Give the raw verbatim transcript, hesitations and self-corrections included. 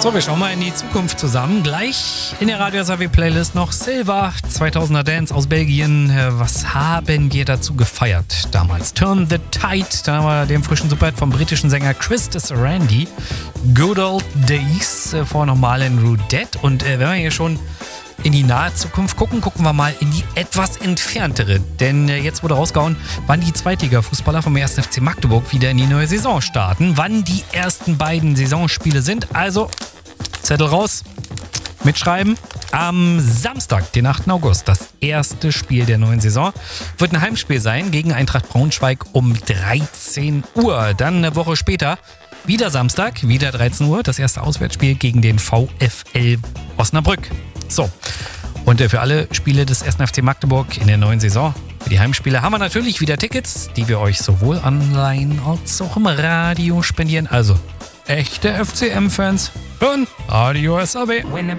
So, wir schauen mal in die Zukunft zusammen. Gleich in der Radio S A W Playlist noch Silva, zweitausender Dance aus Belgien. Was haben wir dazu gefeiert damals? Turn the Tide, da haben wir den frischen Superhit vom britischen Sänger Christus Randy. Good Old Days, vor nochmal in Rudette. Und äh, wenn wir hier schon in die nahe Zukunft gucken, gucken wir mal in die etwas entferntere. Denn äh, jetzt wurde rausgehauen, wann die Zweitliga-Fußballer vom ersten F C Magdeburg wieder in die neue Saison starten. Wann die ersten beiden Saisonspiele sind. Also, Zettel raus, mitschreiben. Am Samstag, den achten August, das erste Spiel der neuen Saison, wird ein Heimspiel sein gegen Eintracht Braunschweig um dreizehn Uhr. Dann eine Woche später, wieder Samstag, wieder dreizehn Uhr, das erste Auswärtsspiel gegen den VfL Osnabrück. So, und für alle Spiele des ersten F C Magdeburg in der neuen Saison, für die Heimspiele, haben wir natürlich wieder Tickets, die wir euch sowohl online als auch im Radio spendieren. Also, echte F C M-Fans hören Radio S A W.